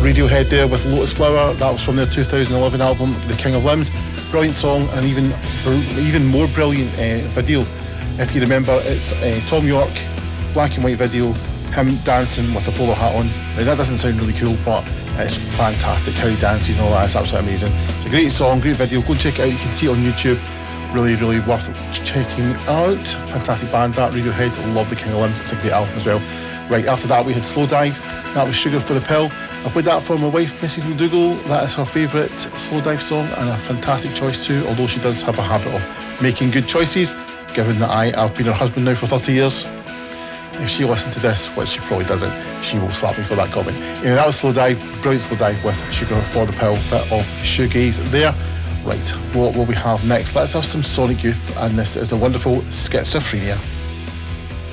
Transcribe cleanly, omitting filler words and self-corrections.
Radiohead there with Lotus Flower. That was from their 2011 album, The King of Limbs. Brilliant song, and even more brilliant video. If you remember, it's Tom York, black and white video, him dancing with a bowler hat on. Now, that doesn't sound really cool, but it's fantastic how he dances and all that. It's absolutely amazing. It's a great song, great video. Go and check it out. You can see it on YouTube. Really, really worth checking out. Fantastic band, that Radiohead. Love The King of Limbs. It's a great album as well. Right, after that we had Slowdive. That was Sugar for the Pill. I played that for my wife, Mrs. McDougall. That is her favourite Slowdive song, and a fantastic choice too, although she does have a habit of making good choices, given that I've been her husband now for 30 years. If she listens to this, which she probably doesn't, she will slap me for that comment. Anyway, that was Slowdive, brilliant Slowdive with Sugar for the Pill, bit of shoegaze there. Right, what will we have next? Let's have some Sonic Youth, and this is the wonderful Schizophrenia.